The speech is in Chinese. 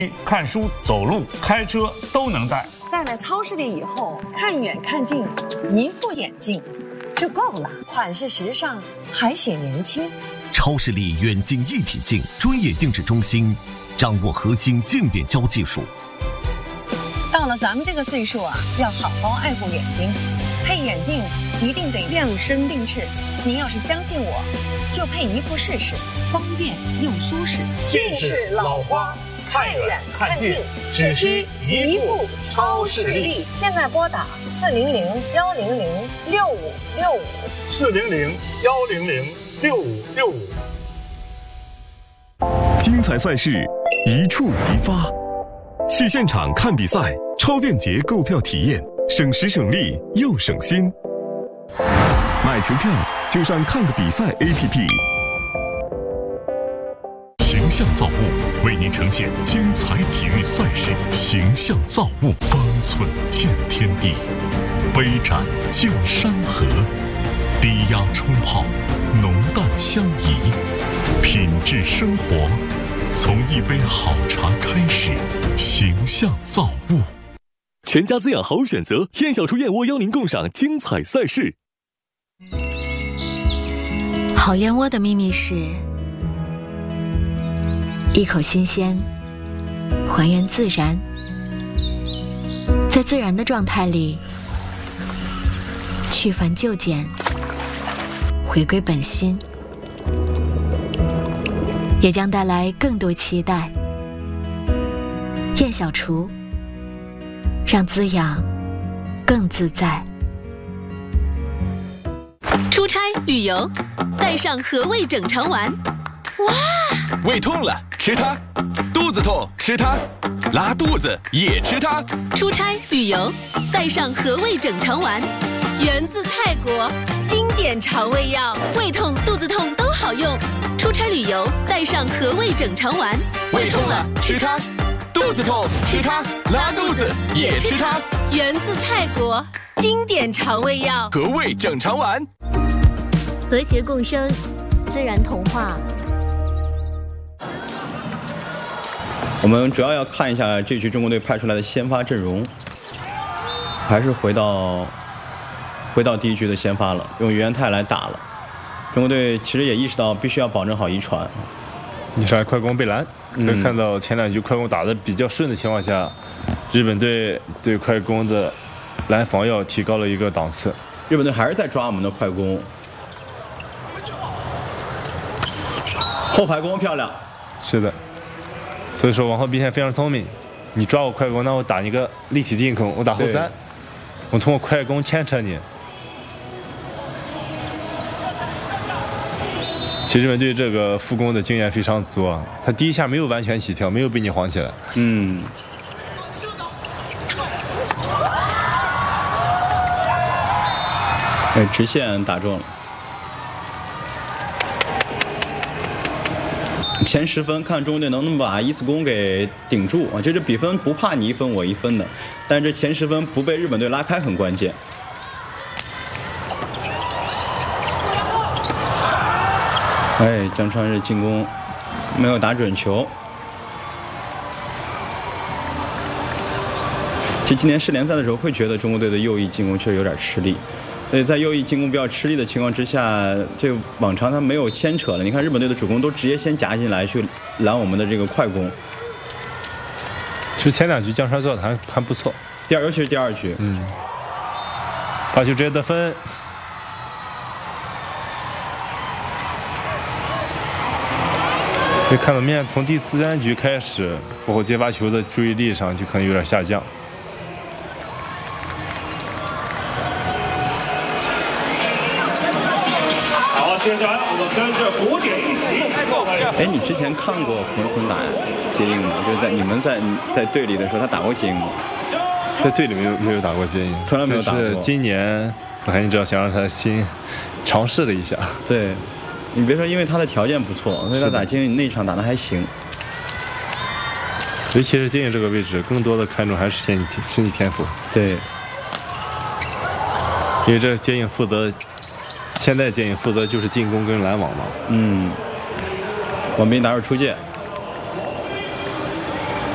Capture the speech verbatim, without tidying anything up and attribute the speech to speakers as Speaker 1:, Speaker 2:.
Speaker 1: 看书、走路、开车都能戴。
Speaker 2: 戴在超市里以后，看远看近，一副眼镜就够了，款式时尚，还显年轻。
Speaker 3: 超视力远近一体镜专业定制中心，掌握核心镜变焦技术。
Speaker 2: 到了咱们这个岁数啊，要好好爱护眼睛，配眼镜一定得量身定制。您要是相信我，就配一副试试，方便又舒适。
Speaker 1: 近视老花，看远看近，只需一副超视力。
Speaker 2: 现在拨打四零零幺零零六五六五，
Speaker 1: 四零零幺零零六五六五。
Speaker 4: 精彩赛事一触即发，去现场看比赛，超便捷购票体验，省时省力又省心。买球票就上看个比赛 A P P。
Speaker 5: 形象造物为您呈现精彩体育赛事，形象造物，方寸见天地，杯盏见山河，低压冲泡，浓淡相宜，品质生活，从一杯好茶开始。形象造物，
Speaker 4: 全家滋养好选择，燕小厨燕窝邀您共赏精彩赛事。
Speaker 6: 好燕窝的秘密是一口新鲜，还原自然，在自然的状态里去繁就简，回归本心，也将带来更多期待。燕小厨，让滋养更自在。
Speaker 7: 出差旅游，带上和味整肠丸。哇！
Speaker 8: 胃痛了吃它，肚子痛吃它，拉肚子也吃它。
Speaker 7: 出差旅游，带上和味整肠丸，源自泰国，经典肠胃药，胃痛肚子痛都好用。出差旅游，带上和味整肠丸。
Speaker 8: 胃痛了吃它，肚子痛吃它，拉肚子也吃它。
Speaker 7: 源自泰国，经典肠胃药，
Speaker 8: 和味整肠丸。
Speaker 9: 和谐共生，自然童话。
Speaker 10: 我们主要要看一下这局中国队派出来的先发阵容，还是回到回到第一局的先发了，用于元泰来打了。中国队其实也意识到必须要保证好遗传。
Speaker 11: 你上来快攻被拦，可以看到前两局快攻打得比较顺的情况下，日本队对快攻的拦防要提高了一个档次。
Speaker 10: 日本队还是在抓我们的快攻。后排攻漂亮，
Speaker 11: 是的，所以说王浩斌现在非常聪明，你抓我快攻，那我打你个立体进攻，我打后三，我通过快攻牵扯你。其实日本队这个复攻的经验非常足啊，他第一下没有完全起跳，没有被你晃起来。
Speaker 10: 嗯。哎，直线打中了。前十分，看中国队能不能把一次攻给顶住啊！这这比分不怕你一分我一分的，但是这前十分不被日本队拉开很关键。哎，江川日进攻没有打准球。其实今年世联赛的时候会觉得中国队的右翼进攻确实有点吃力。所以在右翼进攻比较吃力的情况之下，这个往常他没有牵扯了。你看日本队的主攻都直接先夹进来去拦我们的这个快攻。
Speaker 11: 其实前两局江川做的还还不错，
Speaker 10: 第二尤其是第二局，
Speaker 11: 嗯，发球直接得分。可以看到面从第四三局开始，包括接发球的注意力上就可能有点下降。
Speaker 1: 接下来我们跟着古典一起。
Speaker 10: 哎，你之前看过彭坤打接应吗？就是在你们在在队里的时候，他打过接应吗？
Speaker 11: 在队里没有没有打过接应，
Speaker 10: 从来没有打过。
Speaker 11: 是今年我看你知道想让他新尝试了一下。
Speaker 10: 对，你别说，因为他的条件不错，所以他打接应那场打得还行。
Speaker 11: 尤其是接应这个位置，更多的看重还是身体身体天赋。
Speaker 10: 对，
Speaker 11: 因为这接应负责。现在接应负责就是进攻跟拦网嘛。
Speaker 10: 嗯，王斌打入出界。